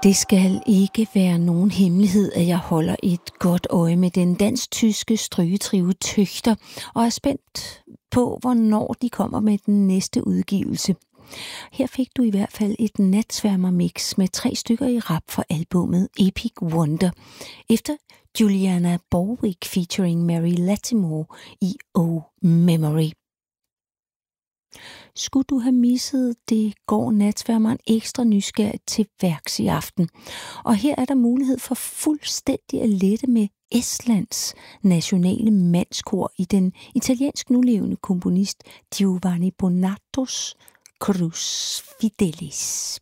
Det skal ikke være nogen hemmelighed, at jeg holder et godt øje med den dansk-tyske strygetrio Töchter, og er spændt på, hvornår de kommer med den næste udgivelse. Her fik du i hvert fald et natsværmer-mix med 3 stykker i rap fra albummet Epic Wonder, efter Juliana Borwick featuring Mary Latimore i Oh Memory. Skulle du have misset det, går natsværmeren ekstra nysgerrigt til værks i aften. Og her er der mulighed for fuldstændig at lette med Estlands nationale mandskor i den italiensk nulevende komponist Giovanni Bonattos Cruz Fidelis.